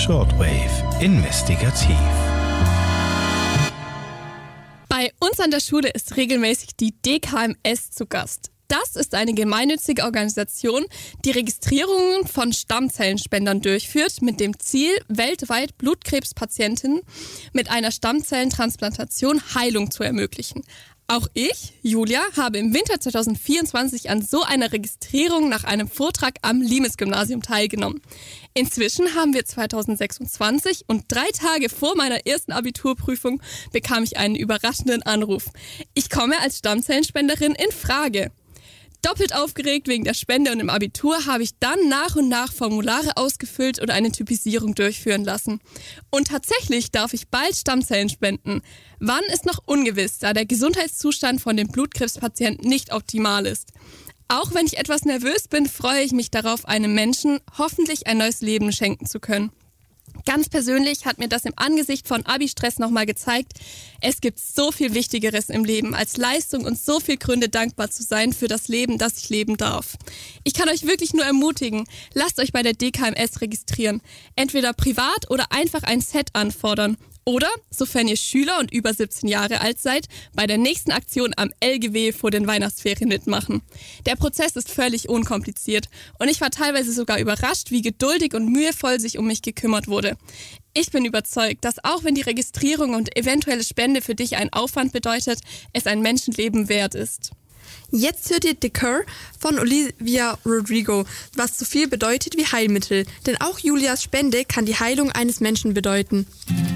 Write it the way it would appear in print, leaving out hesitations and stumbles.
Shortwave Investigativ. Bei uns an der Schule ist regelmäßig die DKMS zu Gast. Das ist eine gemeinnützige Organisation, die Registrierungen von Stammzellenspendern durchführt, mit dem Ziel, weltweit Blutkrebspatientinnen mit einer Stammzellentransplantation Heilung zu ermöglichen. Auch ich, Julia, habe im Winter 2024 an so einer Registrierung nach einem Vortrag am Limes-Gymnasium teilgenommen. Inzwischen haben wir 2026 und 3 Tage vor meiner ersten Abiturprüfung bekam ich einen überraschenden Anruf. Ich komme als Stammzellenspenderin in Frage. Doppelt aufgeregt wegen der Spende und im Abitur habe ich dann nach und nach Formulare ausgefüllt und eine Typisierung durchführen lassen. Und tatsächlich darf ich bald Stammzellen spenden. Wann ist noch ungewiss, da der Gesundheitszustand von den Blutkrebspatienten nicht optimal ist. Auch wenn ich etwas nervös bin, freue ich mich darauf, einem Menschen hoffentlich ein neues Leben schenken zu können. Ganz persönlich hat mir das im Angesicht von Abi-Stress nochmal gezeigt, es gibt so viel Wichtigeres im Leben als Leistung und so viel Gründe, dankbar zu sein für das Leben, das ich leben darf. Ich kann euch wirklich nur ermutigen, lasst euch bei der DKMS registrieren. Entweder privat oder einfach ein Set anfordern. Oder, sofern ihr Schüler und über 17 Jahre alt seid, bei der nächsten Aktion am LGW vor den Weihnachtsferien mitmachen. Der Prozess ist völlig unkompliziert und ich war teilweise sogar überrascht, wie geduldig und mühevoll sich um mich gekümmert wurde. Ich bin überzeugt, dass auch wenn die Registrierung und eventuelle Spende für dich einen Aufwand bedeutet, es ein Menschenleben wert ist. Jetzt hört ihr The Cure von Olivia Rodrigo, was so viel bedeutet wie Heilmittel. Denn auch Julias Spende kann die Heilung eines Menschen bedeuten.